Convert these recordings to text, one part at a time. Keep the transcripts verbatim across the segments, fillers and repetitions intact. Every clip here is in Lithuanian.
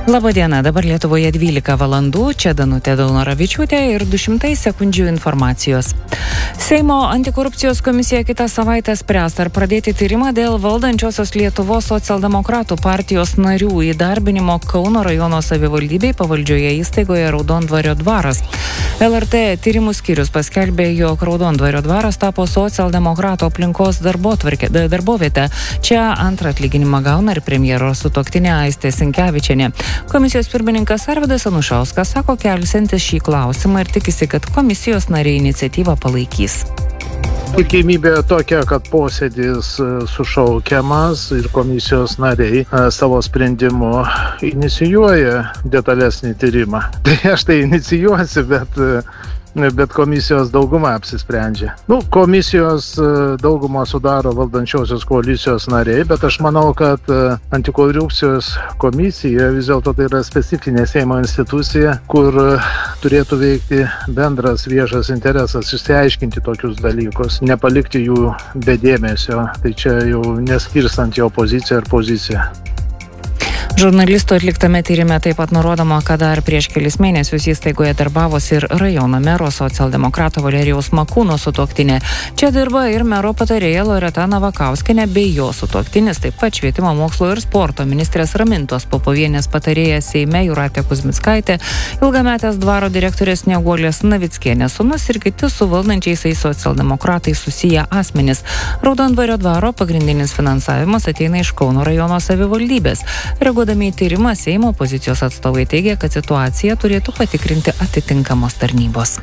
Labadiena, dabar Lietuvoje dvylika valandų, čia Danutė Daunoravičiūtė ir du šimtai sekundžių informacijos. Seimo antikorupcijos komisija kitą savaitę spręs, ar pradėti tyrimą dėl valdančiosios Lietuvos socialdemokratų partijos narių įdarbinimo Kauno rajono savivaldybei pavaldžioje įstaigoje Raudondvario dvaras. L R T tyrimų skyrius paskelbė, jog Raudondvario dvaras tapo socialdemokratų aplinkos darbovietę. Čia antrą atlyginimą gauna ir premjero sutuoktinė Aistė Sinkevičienė. Komisijos pirmininkas Arvydas Anušauskas sako kelsiantis šį klausimą ir tikisi, kad komisijos nariai iniciatyvą palaikys. Tikimybė tokia, kad posėdis sušaukiamas ir komisijos nariai savo sprendimu inicijuoja detalesnį tyrimą. Tai aš tai inicijuosiu, bet... bet komisijos dauguma apsisprendžia. Nu, komisijos daugumą sudaro valdančiosios koalicijos nariai, bet aš manau, kad antikorupcijos komisija vis dėlto tai yra specifinė Seimo institucija, kur turėtų veikti bendras viešas interesas, išsiaiškinti tokius dalykus, nepalikti jų be dėmesio. Tai čia jau neskirstant į opoziciją ir poziciją. Žurnalistų atliktame tyrime taip pat nurodoma, kad dar prieš kelis mėnesius įstaigoje darbavosi ir rajono mero socialdemokrato Valerijaus Makūno sutuoktinė. Čia dirba ir mero patarėja Loreta Navakauskienė bei jo sutuoktinis, taip pat švietimo, mokslo ir sporto ministrės Ramintos Popovienės patarėja Seime Jūratė Kuzmickaitė, ilgametės dvaro direktorės Snieguolės Navickienės sūnus ir kiti su valdančiaisiais socialdemokratais susiję asmenys. Raudondvario dvaro pagrindinis finansavimas ateina iš Kauno rajono savivaldybės. Reaguodami į tyrimą, Seimo opozicijos atstovai teigia, kad situaciją turėtų patikrinti atitinkamos tarnybos.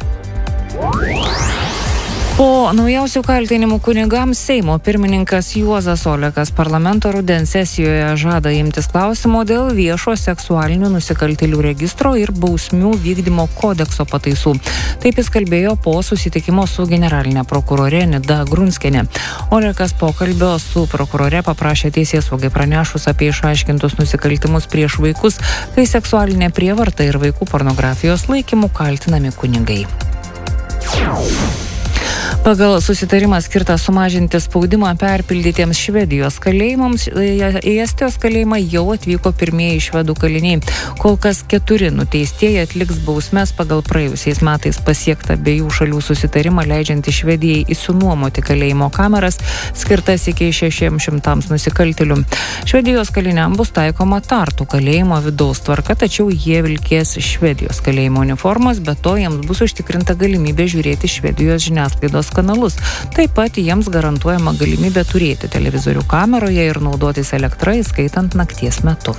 Po naujausių kaltinimų kunigams Seimo pirmininkas Juozas Olekas parlamento rudens sesijoje žada imtis klausimo dėl viešo seksualinių nusikaltėlių registro ir bausmių vykdymo kodekso pataisų. Taip jis kalbėjo po susitikimo su generalinė prokurorė Nida Grunskienė. Olekas pokalbio su prokurore paprašė teisėsaugai pranešus apie išaiškintus nusikaltimus prieš vaikus, kai seksualinė prievarta ir vaikų pornografijos laikymų kaltinami kunigai. Pagal susitarimą skirtą sumažinti spaudimą perpildytiems Švedijos kalėjimams, į Estijos kalėjimą jau atvyko pirmieji švedų kaliniai. Kol kas keturi nuteistieji atliks bausmes pagal praėjusiais metais pasiektą abiejų šalių susitarimą, leidžiantį Švedijai išsinuomoti kalėjimo kameras, skirtas iki šešiems šimtams nusikaltėlių. Švedijos kaliniam bus taikoma Tartu kalėjimo vidaus tvarka, tačiau jie vilkės Švedijos kalėjimo uniformos, bet to jiems bus užtikrinta galimybė žiūrėti Švedijos žiniasklaidos kanalus. Taip pat jiems garantuojama galimybė turėti televizorių kameroje ir naudotis elektra, įskaitant nakties metu.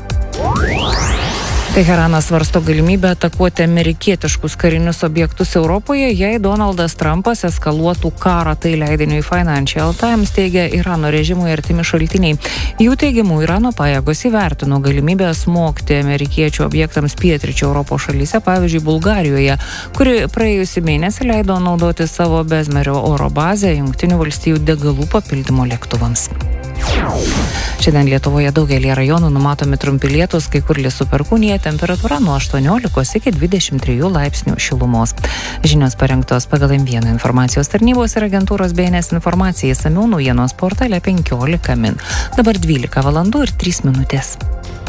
Teheranas svarsto galimybę atakuoti amerikietiškus karinius objektus Europoje, jei Donaldas Trumpas eskaluotų karą, tai leidiniui Financial Times teigia Irano režimui artimi šaltiniai. Jų teigimu, Irano pajėgos įvertino galimybę smogti amerikiečių objektams pietryčių Europos šalyse, pavyzdžiui, Bulgarijoje, kuri praėjusį mėnesį leido naudoti savo Bezmerio oro bazę Jungtinių valstijų degalų papildymo lėktuvams. Šiandien Lietuvoje daugelį rajonų numatomi trumpi lietūs, kai kur lis su perkūnija, temperatūra nuo aštuoniolikos iki dvidešimt trijų laipsnių šilumos. Žinios parengtos pagal M vieną informacijos tarnybos ir agentūros B N S informacijai, išsamiau naujienos portale penkiolika min. Dabar dvylika valandų ir trys minutės.